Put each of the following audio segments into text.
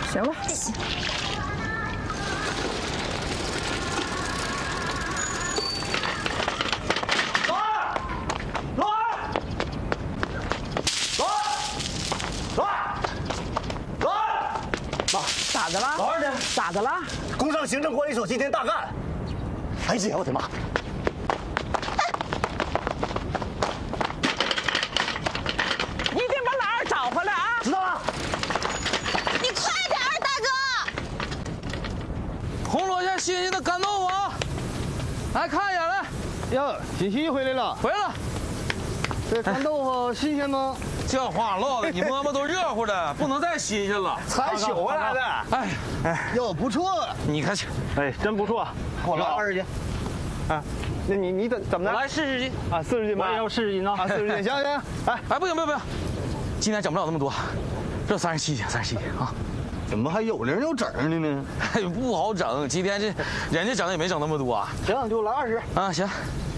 行吧。 行。 咋的了？ 老二呢？ 咋的了？ 工商行政管理所今天大干！哎呀，我的妈！ 一定把老二找回来啊！ 知道了。 你快点儿，大哥！ 红螺县新鲜的干豆腐啊！来看一眼来。 哟，锦溪回来了。 回来了。 这干豆腐新鲜吗？ 这话唠的，你摸摸都热乎的，不能再新鲜了。 才取回来的。 哎， 哟，不错。 你看去， 哎，真不错。 给我来20斤。 啊，那你怎么的？ 来40斤啊，40斤吧。我也要40斤啊。啊，40斤，行行。 哎，不行，今天整不了那么多，这37斤啊。 怎么还有零有整的呢？ 哎，不好整，今天这人家整也没整那么多。 行，就来20。 啊，行。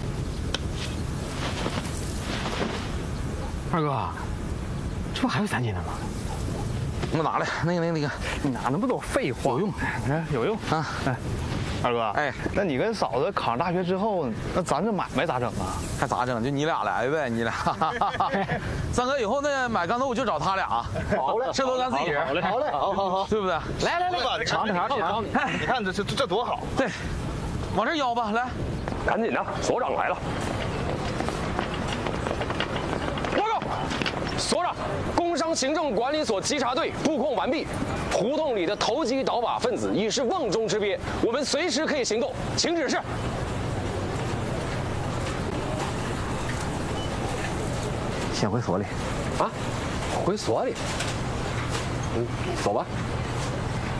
二哥，这不还有3斤呢吗？ 我拿来，那个， 你拿那么多废话，有用，有用啊！哎，二哥， 哎， 那你跟嫂子考上大学之后，那咱这买卖咋整啊？ 还咋整？就你俩来呗，你俩。三哥以后呢，买干豆腐就找他俩。 好嘞， 这都咱自己人。 好嘞，好， 对不对？来， 尝。你看这多好。 对，往这腰吧，来， 赶紧的，所长来了。报告，所长，工商行政管理所稽查队布控完毕，胡同里的投机倒把分子已是瓮中之鳖，我们随时可以行动，请指示。 先回所里。 啊，回所里。走吧。